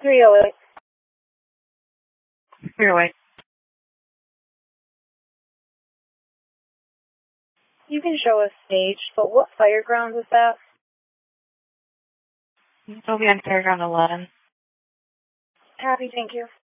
308. 308. You can show us stage, but what fireground was that? It'll be on Fairground 11. Copy, thank you.